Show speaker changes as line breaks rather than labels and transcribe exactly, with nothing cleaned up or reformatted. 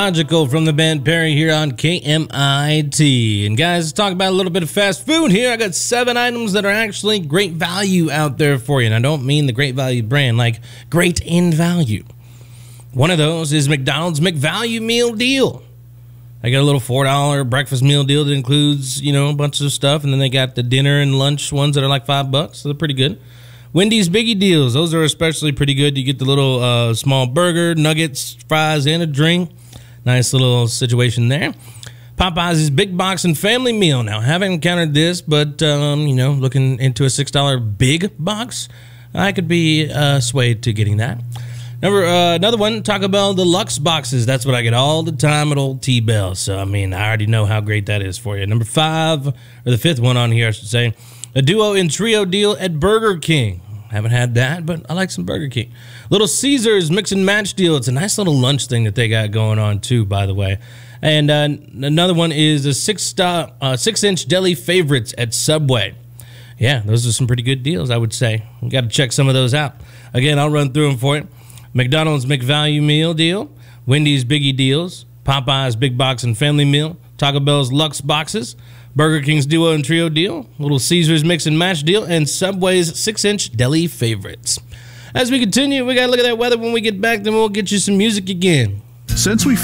Logical from the band Perry here on K M I T. And guys, let's talk about a little bit of fast food here. I got seven items that are actually great value out there for you. And I don't mean the great value brand, like great in value. One of those is McDonald's McValue Meal Deal. I got a little four dollar breakfast meal deal that includes, you know, a bunch of stuff. And then they got the dinner and lunch ones that are like five bucks. So they're pretty good. Wendy's Biggie Deals. Those are especially pretty good. You get the little uh, small burger, nuggets, fries, and a drink. Nice little situation there. Popeyes' Big Box and Family Meal. Now, I haven't encountered this, but, um, you know, looking into a six dollar big box, I could be uh, swayed to getting that. Number, uh, another one, Taco Bell Deluxe Boxes. That's what I get all the time at Old T-Bell. So, I mean, I already know how great that is for you. Number five, or the fifth one on here, I should say, a duo and trio deal at Burger King. Haven't had that, but I like some Burger King. Little Caesars Mix and Match deal. It's a nice little lunch thing that they got going on too, by the way. And uh, another one is a six star, uh, six inch deli favorites at Subway. Yeah, those are some pretty good deals, I would say. You got to check some of those out. Again, I'll run through them for you. McDonald's McValue Meal Deal, Wendy's Biggie Deals, Popeyes Big Box and Family Meal, Taco Bell's Lux Boxes, Burger King's Duo and Trio Deal, Little Caesars Mix and Match Deal, and Subway's six inch Deli Favorites. As we continue, we got to look at that weather when we get back, then we'll get you some music again.
Since we